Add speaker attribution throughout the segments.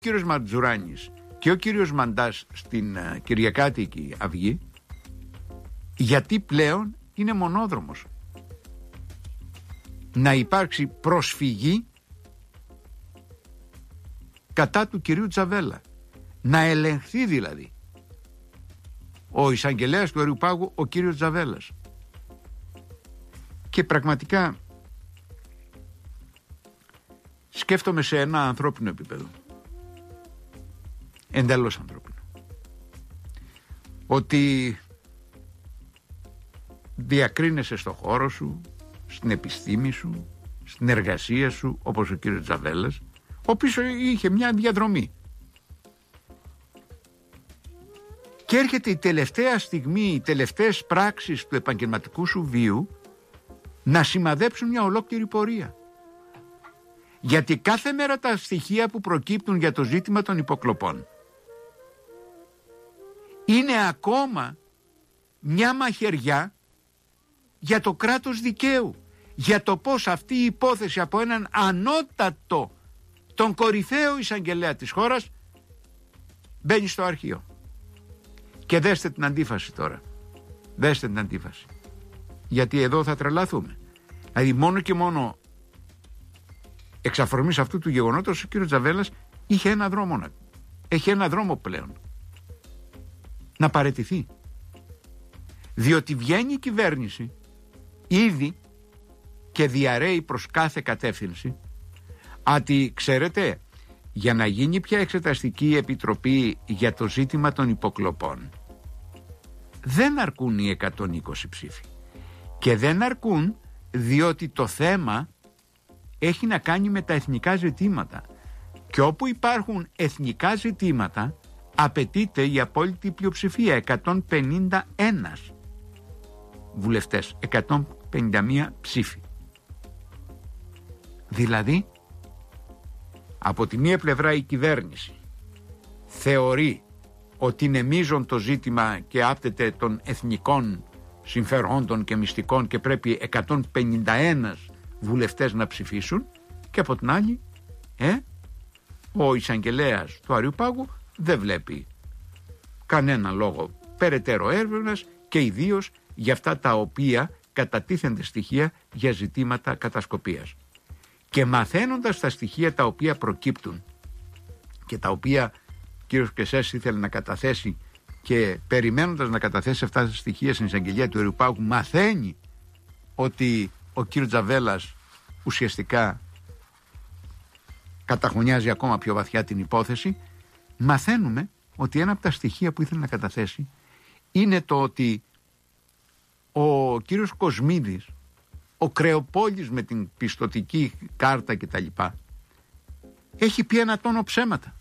Speaker 1: κύριος Ματζουράνης και ο κύριος Μαντάς στην Κυριακάτικη Αυγή, γιατί πλέον είναι μονόδρομος να υπάρξει προσφυγή κατά του κυρίου Τζαβέλα, να ελεγχθεί δηλαδή ο εισαγγελέας του Αριουπάγου, ο κύριος Τζαβέλας. Και πραγματικά σκέφτομαι σε ένα ανθρώπινο επίπεδο, εντελώς ανθρώπινο, ότι διακρίνεσαι στο χώρο σου, στην επιστήμη σου, στην εργασία σου, όπως ο κύριος Τζαβέλας, ο οποίος είχε μια διαδρομή. Και έρχεται η τελευταία στιγμή, οι τελευταίες πράξεις του επαγγελματικού σου βίου να σημαδέψουν μια ολόκληρη πορεία. Γιατί κάθε μέρα τα στοιχεία που προκύπτουν για το ζήτημα των υποκλοπών είναι ακόμα μια μαχαιριά για το κράτος δικαίου, για το πώς αυτή η υπόθεση από έναν ανώτατο, τον κορυφαίο εισαγγελέα της χώρας, μπαίνει στο αρχείο. Και δέστε την αντίφαση τώρα. Δέστε την αντίφαση. Γιατί εδώ θα τρελαθούμε. Δηλαδή μόνο και μόνο εξ αφορμής αυτού του γεγονότος ο κύριος Τζαβέλας είχε ένα δρόμο, έχει ένα δρόμο πλέον να παραιτηθεί. Διότι βγαίνει η κυβέρνηση ήδη και διαρρέει προς κάθε κατεύθυνση ότι ξέρετε, για να γίνει πια εξεταστική επιτροπή για το ζήτημα των υποκλοπών δεν αρκούν οι 120 ψήφοι. Και δεν αρκούν διότι το θέμα έχει να κάνει με τα εθνικά ζητήματα. Και όπου υπάρχουν εθνικά ζητήματα απαιτείται η απόλυτη πλειοψηφία, 151 βουλευτές, 151 ψήφοι. Δηλαδή, από τη μία πλευρά η κυβέρνηση θεωρεί ότι είναι μείζον το ζήτημα και άπτεται των εθνικών συμφερόντων και μυστικών και πρέπει 151 βουλευτές να ψηφίσουν, και από την άλλη ο εισαγγελέας του Αριουπάγου δεν βλέπει κανένα λόγο περαιτέρω έρευνας και ιδίως για αυτά τα οποία κατατίθενται στοιχεία για ζητήματα κατασκοπίας. Και μαθαίνοντας τα στοιχεία τα οποία προκύπτουν και τα οποία ο κύριος Κεσές ήθελε να καταθέσει, και περιμένοντας να καταθέσει αυτά τα στοιχεία στην εισαγγελία του Αριουπάγου, μαθαίνει ότι ο κύριος Τζαβέλας ουσιαστικά καταχωνιάζει ακόμα πιο βαθιά την υπόθεση. Μαθαίνουμε ότι ένα από τα στοιχεία που ήθελε να καταθέσει είναι το ότι ο κύριος Κοσμίδης, ο Κρεοπόλης με την πιστωτική κάρτα κτλ, έχει πει 1 τόνο ψέματα,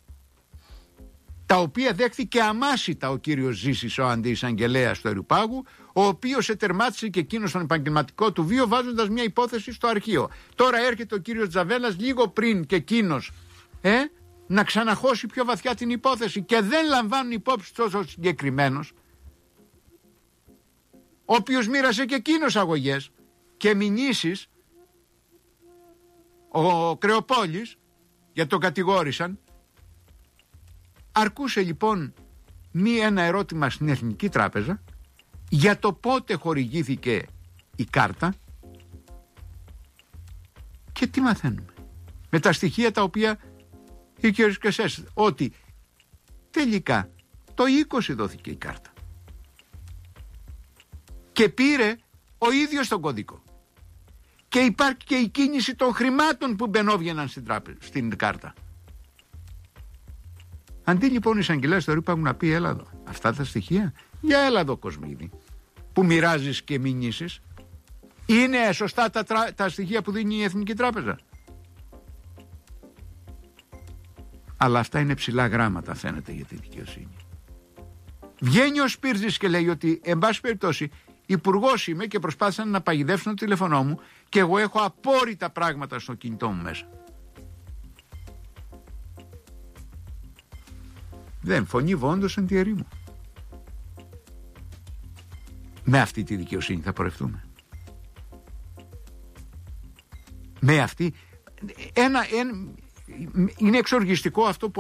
Speaker 1: τα οποία δέχθηκε αμάσιτα ο κύριος Ζήσης, ο αντιεισαγγελέας του Αριουπάγου, ο οποίος ετερμάτισε και εκείνος τον επαγγελματικό του βίο βάζοντας μια υπόθεση στο αρχείο. Τώρα έρχεται ο κύριος Τζαβέλας λίγο πριν και εκείνος να ξαναχώσει πιο βαθιά την υπόθεση, και δεν λαμβάνουν υπόψη τόσο συγκεκριμένος, ο οποίος μοίρασε και εκείνος αγωγές και μηνύσεις, ο Κρεοπόλης, για το κατηγόρησαν. Αρκούσε λοιπόν ένα ερώτημα στην Εθνική Τράπεζα για το πότε χορηγήθηκε η κάρτα, και τι μαθαίνουμε με τα στοιχεία τα οποία η κ. Κεσές, ότι τελικά το 20 δόθηκε η κάρτα και πήρε ο ίδιος τον κωδικό, και υπάρχει και η κίνηση των χρημάτων που μπαινόβγαιναν στην κάρτα. Αντί λοιπόν η εισαγγελέας του Αριουπάγου να πει έλα εδώ, αυτά τα στοιχεία, για έλα εδώ Κοσμίδη, που μοιράζεις και μηνύσεις, είναι σωστά τα στοιχεία που δίνει η Εθνική Τράπεζα? Αλλά αυτά είναι ψηλά γράμματα, φαίνεται, για τη δικαιοσύνη. Βγαίνει ο Σπύρτζης και λέει ότι εν πάση περιπτώσει υπουργός είμαι και προσπάθησαν να παγιδεύσουν το τηλέφωνό μου και εγώ έχω απόρριτα πράγματα στο κινητό μου μέσα. Δεν φωνεί βόντος εν τη ερήμου. Με αυτή τη δικαιοσύνη θα πορευτούμε? Με αυτή είναι εξοργιστικό αυτό που